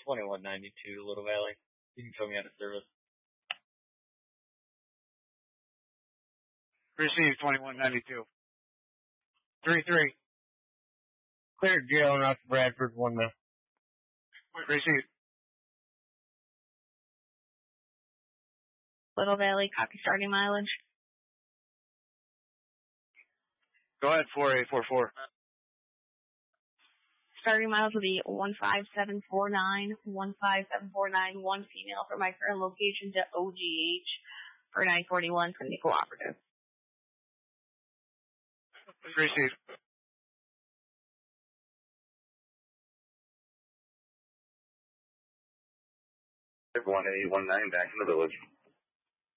2192 Little Valley. You can show me out of service. Received 2192. 3-3. Cleared jail and out to Bradford, 1 minute. Received. Little Valley, copy starting mileage. Go ahead, 4844. Starting miles will be 15749, 15749, one female from my current location to OGH for 941, can be cooperative. Received. 1819 back in the village.